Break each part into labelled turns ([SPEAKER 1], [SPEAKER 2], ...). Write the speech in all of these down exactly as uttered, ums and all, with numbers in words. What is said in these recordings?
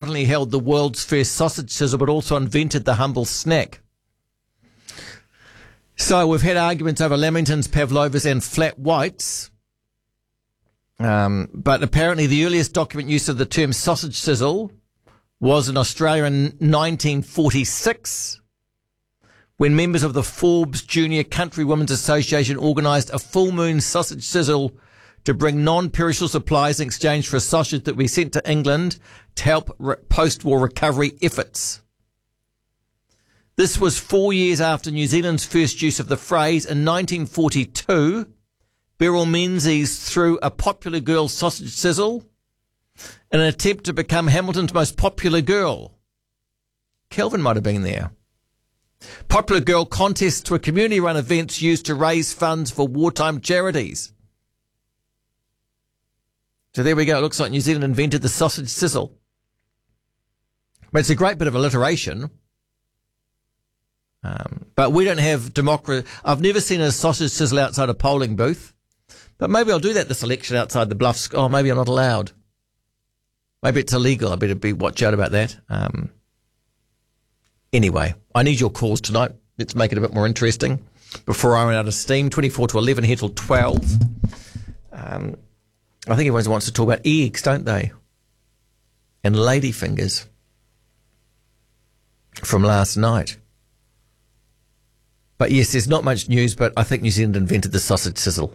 [SPEAKER 1] only held the world's first sausage sizzle, but also invented the humble snack. So we've had arguments over Lamingtons, Pavlovas and flat whites. Um, but apparently the earliest document use of the term sausage sizzle was in Australia in nineteen forty-six, when members of the Forbes Junior Country Women's Association organised a full moon sausage sizzle to bring non-perishable supplies in exchange for a sausage that we sent to England to help re- post-war recovery efforts. This was four years after New Zealand's first use of the phrase. In nineteen forty-two, Beryl Menzies threw a popular girl sausage sizzle in an attempt to become Hamilton's most popular girl. Kelvin might have been there. Popular girl contests were community-run events used to raise funds for wartime charities. So there we go. It looks like New Zealand invented the sausage sizzle. But it's a great bit of alliteration. Um, but we don't have democracy. I've never seen a sausage sizzle outside a polling booth. But maybe I'll do that this election outside the Bluffs. Oh, maybe I'm not allowed. Maybe it's illegal. I better be watch out about that. Um, anyway, I need your calls tonight. Let's make it a bit more interesting before I run out of steam. twenty-four to eleven here till twelve. Um, I think everyone wants to talk about eggs, don't they? And ladyfingers from last night. But yes, there's not much news, but I think New Zealand invented the sausage sizzle.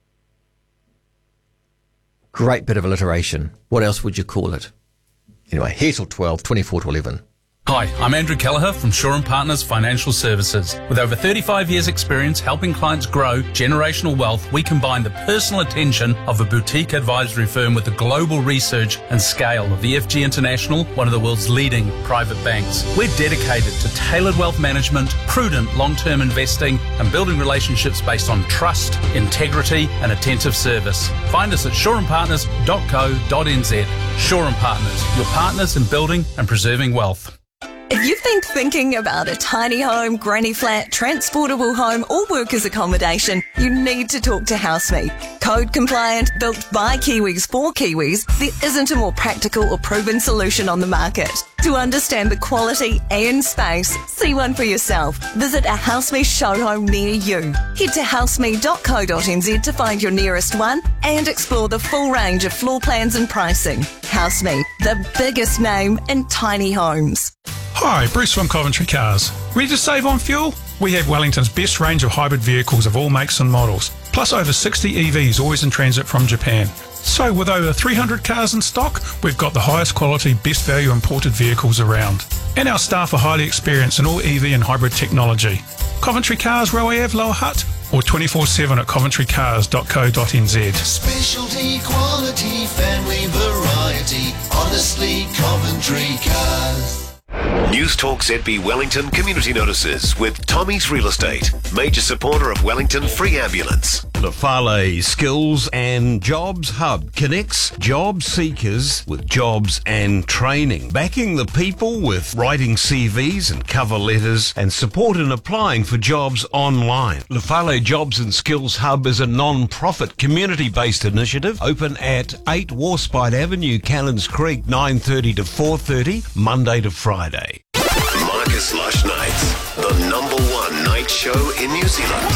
[SPEAKER 1] Great bit of alliteration. What else would you call it? Anyway, here till twelve, twenty-four to eleven.
[SPEAKER 2] Hi, I'm Andrew Kelleher from Shaw and Partners Financial Services. With over thirty-five years experience helping clients grow generational wealth, we combine the personal attention of a boutique advisory firm with the global research and scale of the F G International, one of the world's leading private banks. We're dedicated to tailored wealth management, prudent long-term investing, and building relationships based on trust, integrity, and attentive service. Find us at shaw and partners dot co dot n z. Shaw and Partners, your partners in building and preserving wealth.
[SPEAKER 3] If you've been thinking about a tiny home, granny flat, transportable home or workers accommodation, you need to talk to HouseMe. Code compliant, built by Kiwis for Kiwis, there isn't a more practical or proven solution on the market. To understand the quality and space, see one for yourself. Visit a HouseMe showroom near you. Head to house me dot co dot n z to find your nearest one and explore the full range of floor plans and pricing. HouseMe, the biggest name in tiny homes.
[SPEAKER 4] Hi, Bruce from Coventry Cars. Ready to save on fuel? We have Wellington's best range of hybrid vehicles of all makes and models, plus over sixty E Vs always in transit from Japan. So with over three hundred cars in stock, we've got the highest quality, best value imported vehicles around. And our staff are highly experienced in all E V and hybrid technology. Coventry Cars, Railway Ave, Lower Hutt, or twenty-four seven at coventry cars dot co dot n z.
[SPEAKER 5] Specialty, quality, family variety, honestly Coventry Cars.
[SPEAKER 6] News Talk Z B Wellington community notices with Tommy's Real Estate, major supporter of Wellington Free Ambulance.
[SPEAKER 7] The Fale Skills and Jobs Hub connects job seekers with jobs and training, backing the people with writing C Vs and cover letters and support in applying for jobs online. The Fale Jobs and Skills Hub is a non-profit community-based initiative open at eight Warspite Avenue, Cannons Creek, nine thirty to four thirty, Monday to Friday.
[SPEAKER 6] Marcus Lush Nights, the number one night show in New Zealand.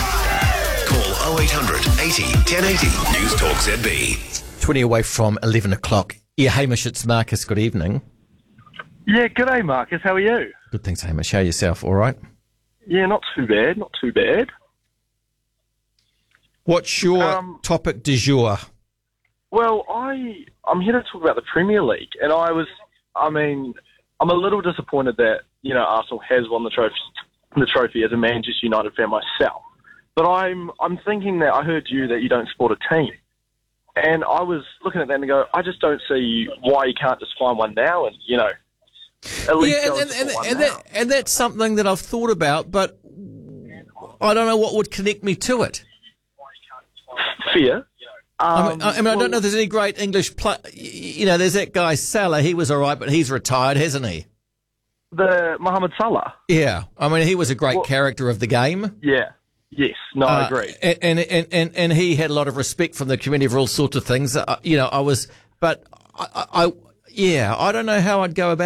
[SPEAKER 6] Call oh eight hundred eighty ten eighty. News Talk Z B.
[SPEAKER 1] twenty away from eleven o'clock. Yeah, Hamish, it's Marcus. Good evening.
[SPEAKER 8] Yeah, g'day, Marcus. How are you?
[SPEAKER 1] Good, thanks, Hamish. How are yourself? All right?
[SPEAKER 8] Yeah, not too bad. Not too bad.
[SPEAKER 1] What's your
[SPEAKER 8] Um,
[SPEAKER 1] topic du jour?
[SPEAKER 8] Well, I, I'm here to talk about the Premier League, and I was, I mean, I'm a little disappointed that, you know, Arsenal has won the trophy, the trophy as a Manchester United fan myself. But I'm, I'm thinking that I heard you that you don't support a team. And I was looking at that and go, I just don't see why you can't just find one now and, you know, at least
[SPEAKER 1] Yeah,
[SPEAKER 8] go
[SPEAKER 1] and,
[SPEAKER 8] and,
[SPEAKER 1] and,
[SPEAKER 8] support
[SPEAKER 1] and,
[SPEAKER 8] one now.
[SPEAKER 1] that, and that's something that I've thought about, but I don't know what would connect me to it.
[SPEAKER 8] Fear.
[SPEAKER 1] I mean,
[SPEAKER 8] Um,
[SPEAKER 1] I, I mean, I
[SPEAKER 8] well,
[SPEAKER 1] don't know if there's any great English play. You know, there's that guy Salah. He was all right, but he's retired, hasn't he?
[SPEAKER 8] The Mohamed Salah.
[SPEAKER 1] Yeah. I mean, he was a great
[SPEAKER 8] Well-
[SPEAKER 1] character of the game.
[SPEAKER 8] Yeah. Yes. No, I
[SPEAKER 1] Uh,
[SPEAKER 8] agree.
[SPEAKER 1] And, and, and, and, and he had a lot of respect from the community for all sorts of things. Uh, you know, I was, but I, I, I, yeah, I don't know how I'd go about